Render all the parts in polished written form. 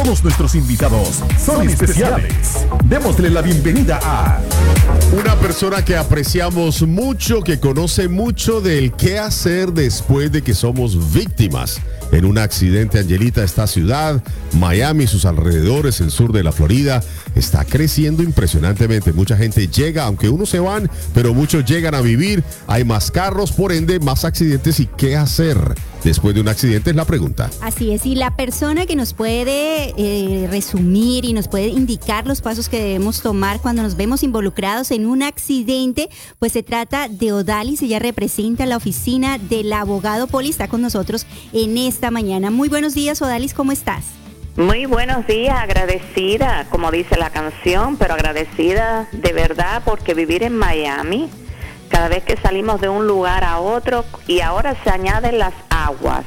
Todos nuestros invitados son especiales. Démosle la bienvenida a una persona que apreciamos mucho, que conoce mucho del qué hacer después de que somos víctimas en un accidente. Angelita, esta ciudad, Miami, sus alrededores, el sur de la Florida, está creciendo impresionantemente. Mucha gente llega, aunque unos se van, pero muchos llegan a vivir. Hay más carros, por ende, más accidentes. ¿Y qué hacer después de un accidente? Es la pregunta. Así es, y la persona que nos puede resumir y nos puede indicar los pasos que debemos tomar cuando nos vemos involucrados en un accidente, pues se trata de Odalis. Ella representa la oficina del abogado Paul y está con nosotros en esta mañana. Muy buenos días, Odalis, ¿cómo estás? Muy buenos días, agradecida, como dice la canción, pero agradecida de verdad porque vivir en Miami, cada vez que salimos de un lugar a otro y ahora se añaden las aguas,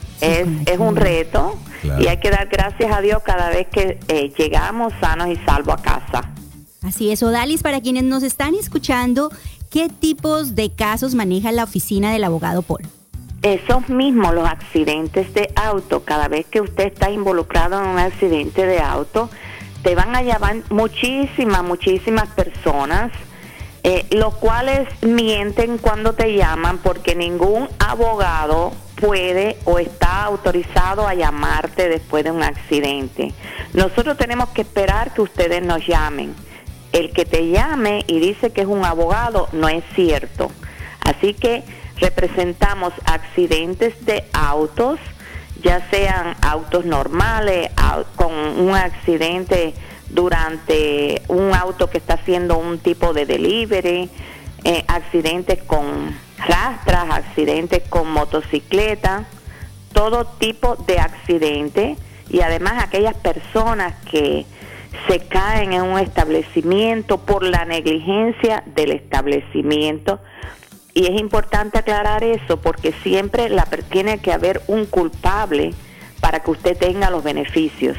es un reto. Claro. Y hay que dar gracias a Dios cada vez que llegamos sanos y salvos a casa. Así es, Odalis, para quienes nos están escuchando, ¿qué tipos de casos maneja la oficina del abogado Paul? Esos mismos, los accidentes de auto. Cada vez que usted está involucrado en un accidente de auto, te van a llamar muchísimas personas, los cuales mienten cuando te llaman, porque ningún abogado puede o está autorizado a llamarte después de un accidente. Nosotros tenemos que esperar que ustedes nos llamen. El que te llame y dice que es un abogado no es cierto. Así que representamos accidentes de autos, ya sean autos normales, con un accidente durante un auto que está haciendo un tipo de delivery, accidentes con rastras, accidentes con motocicleta, todo tipo de accidente, y además aquellas personas que se caen en un establecimiento por la negligencia del establecimiento. Y es importante aclarar eso porque siempre tiene que haber un culpable para que usted tenga los beneficios.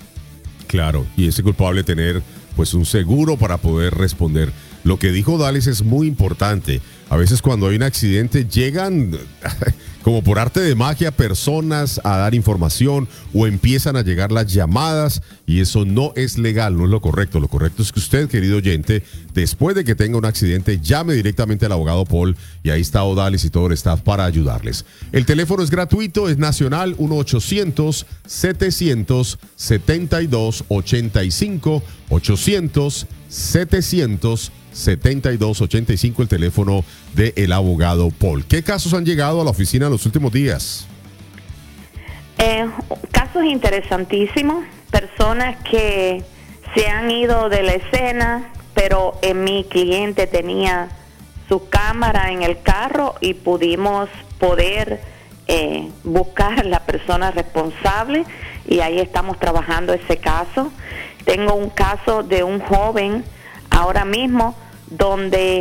Claro, y ese culpable tener pues un seguro para poder responder. Lo que dijo Odalis es muy importante. A veces cuando hay un accidente llegan como por arte de magia personas a dar información o empiezan a llegar las llamadas y eso no es legal, no es lo correcto. Lo correcto es que usted, querido oyente, después de que tenga un accidente, llame directamente al abogado Paul y ahí está Odalis y todo el staff para ayudarles. El teléfono es gratuito, es nacional, 1-800-700-7285, 800-700-7285, el teléfono del abogado Paul. ¿Qué casos han llegado a la oficina en los últimos días? Casos interesantísimos, personas que se han ido de la escena, pero mi cliente tenía su cámara en el carro y pudimos buscar la persona responsable y ahí estamos trabajando ese caso. Tengo un caso de un joven ahora mismo donde